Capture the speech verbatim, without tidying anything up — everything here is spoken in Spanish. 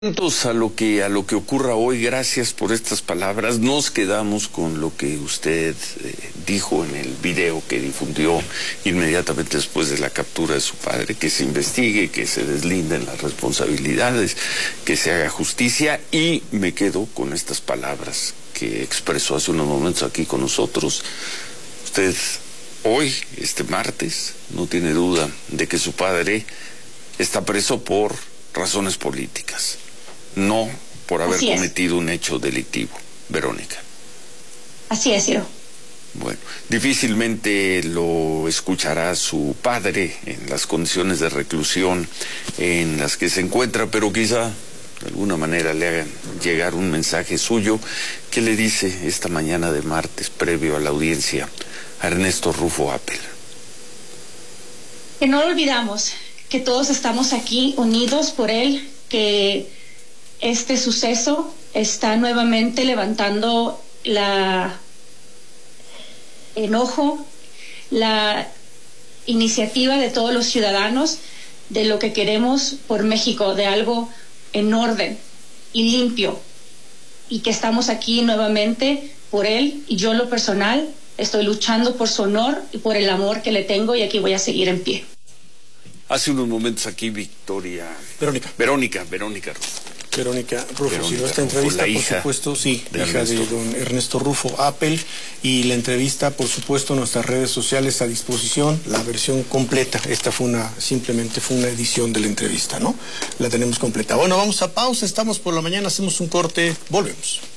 Atentos a lo que a lo que ocurra hoy. Gracias por estas palabras. Nos quedamos con lo que usted eh, dijo en el video que difundió inmediatamente después de la captura de su padre, que se investigue, que se deslinden las responsabilidades, que se haga justicia, y me quedo con estas palabras que expresó hace unos momentos aquí con nosotros. Usted hoy, este martes, no tiene duda de que su padre está preso por razones políticas, no por haber cometido un hecho delictivo. Verónica. Así es, Ciro. Bueno, difícilmente lo escuchará su padre en las condiciones de reclusión en las que se encuentra, pero quizá de alguna manera le hagan llegar un mensaje suyo. ¿Qué le dice esta mañana de martes, previo a la audiencia, a Ernesto Rufo Appel? Que no lo olvidamos, que todos estamos aquí unidos por él, que este suceso está nuevamente levantando la enojo, la iniciativa de todos los ciudadanos de lo que queremos por México, de algo en orden y limpio, y que estamos aquí nuevamente por él. Y yo, en lo personal, estoy luchando por su honor y por el amor que le tengo, y aquí voy a seguir en pie. Hace unos momentos aquí Victoria... Verónica. Verónica, Verónica Rufo. Verónica Rufo, Verónica sí, esta Rufo, entrevista, la por hija supuesto, sí, de hija Ernesto. de don Ernesto Rufo Appel, y la entrevista, por supuesto, en nuestras redes sociales a disposición, la versión completa. Esta fue una, simplemente fue una edición de la entrevista, ¿no? La tenemos completa. Bueno, vamos a pausa, estamos por la mañana, hacemos un corte, volvemos.